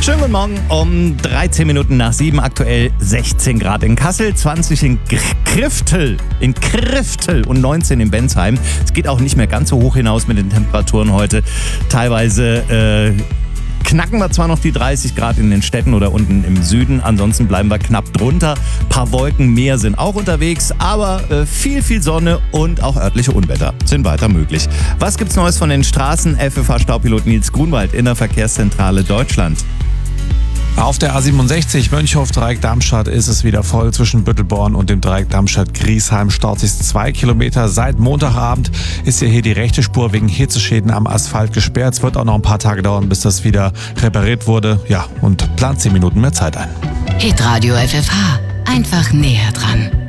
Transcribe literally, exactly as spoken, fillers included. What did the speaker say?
Schönen guten Morgen um dreizehn Minuten nach sieben, aktuell sechzehn Grad in Kassel, zwanzig in Kriftel, in Kriftel und neunzehn in Bensheim. Es geht auch nicht mehr ganz so hoch hinaus mit den Temperaturen heute. Teilweise äh, knacken wir zwar noch die dreißig Grad in den Städten oder unten im Süden, ansonsten bleiben wir knapp drunter. Ein paar Wolken mehr sind auch unterwegs, aber äh, viel, viel Sonne und auch örtliche Unwetter sind weiter möglich. Was gibt's Neues von den Straßen? F F H-Staupilot Nils Grunwald in der Verkehrszentrale Deutschland. Auf der A siebenundsechzig Mönchhof-Dreieck Darmstadt ist es wieder voll. Zwischen Büttelborn und dem Dreieck Darmstadt-Griesheim staut sich zwei Kilometer. Seit Montagabend ist ja hier die rechte Spur wegen Hitzeschäden am Asphalt gesperrt. Es wird auch noch ein paar Tage dauern, bis das wieder repariert wurde. Ja, und plant zehn Minuten mehr Zeit ein. Hitradio F F H. Einfach näher dran.